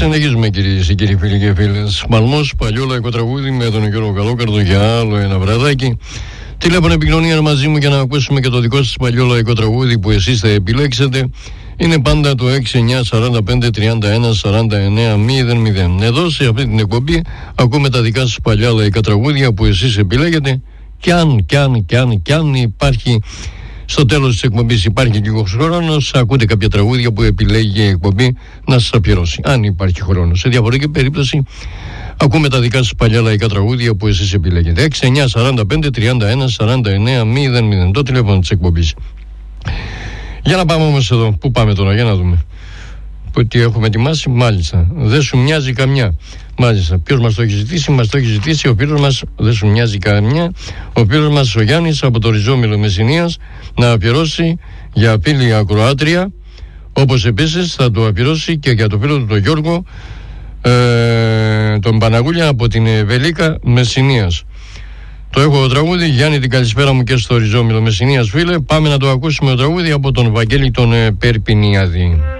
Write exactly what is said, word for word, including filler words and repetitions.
συνεχίζουμε, κυρίες και κύριοι φίλοι και φίλες. Παλμός, παλιό λαϊκό τραγούδι με τον Γιώργο Καλόκαρδο για άλλο ένα βραδάκι. Τηλέφωνο επικοινωνία μαζί μου για να ακούσουμε και το δικό σας παλιό λαϊκό τραγούδι που εσείς θα επιλέξετε. Είναι πάντα το έξι εννιά σαράντα πέντε τριάντα ένα σαράντα εννέα μηδέν μηδέν. Εδώ σε αυτή την εκπομπή ακούμε τα δικά σας παλιά λαϊκά τραγούδια που εσείς επιλέγετε. Κι αν, κι αν, κι αν, κι αν υπάρχει στο τέλος της εκπομπής, υπάρχει λίγος χρόνος, ακούτε κάποια τραγούδια που επιλέγει η εκπομπή να σας αφιερώσει. Αν υπάρχει χρόνος. Σε διαφορετική περίπτωση, ακούμε τα δικά σας παλιά λαϊκά τραγούδια που εσείς επιλέγετε. έξι εννιά σαράντα πέντε τριάντα ένα σαράντα εννέα μηδέν μηδέν, το τηλέφωνο της εκπομπής. Για να πάμε όμως εδώ. Πού πάμε τώρα, για να δούμε. Τι έχουμε ετοιμάσει, μάλιστα. Δεν σου μοιάζει καμιά. Μάλιστα. Ποιος μας το έχει ζητήσει, μας το έχει ζητήσει ο φίλος μας, δεν σου μοιάζει καμιά, ο φίλος μας ο Γιάννης από το Ριζόμυλο Μεσσηνίας, να αφιερώσει για φίλη ακροάτρια, όπως επίσης θα το αφιερώσει και για το φίλο του τον Γιώργο, ε, τον Παναγούλια από την Βελίκα Μεσσηνίας. Το έχω το τραγούδι. Γιάννη, την καλησπέρα μου και στο Ριζόμυλο Μεσσηνίας, φίλε. Πάμε να το ακούσουμε το τραγούδι από τον Βαγγέλη τον Περπινιάδη.